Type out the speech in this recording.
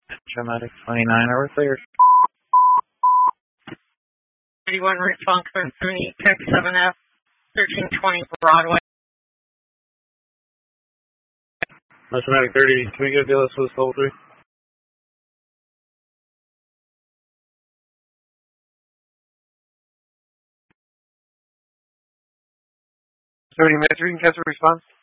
Dramatic 29, are we cleared? 31 response 13, Tech 7F, 1320 Broadway. Dramatic 30, can we get a deal with level 3? Metro, you can catch a response?